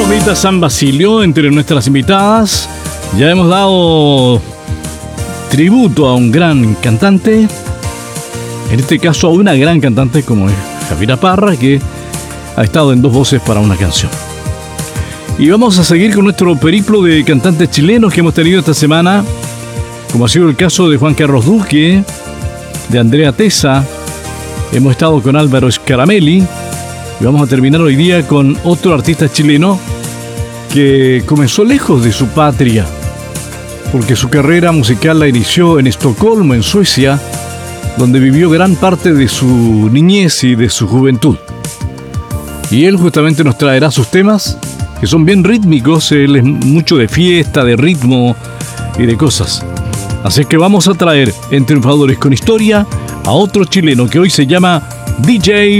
Mamita San Basilio entre nuestras invitadas. Ya hemos dado tributo a un gran cantante, en este caso a una gran cantante como es Javiera Parra, que ha estado en Dos Voces para una Canción. Y vamos a seguir con nuestro periplo de cantantes chilenos que hemos tenido esta semana, como ha sido el caso de Juan Carlos Duque, de Andrea Tesa. Hemos estado con Álvaro Scaramelli y vamos a terminar hoy día con otro artista chileno que comenzó lejos de su patria, porque su carrera musical la inició en Estocolmo, en Suecia, donde vivió gran parte de su niñez y de su juventud. Y él justamente nos traerá sus temas, que son bien rítmicos. Él es mucho de fiesta, de ritmo y de cosas. Así que vamos a traer en Triunfadores con Historia a otro chileno que hoy se llama DJ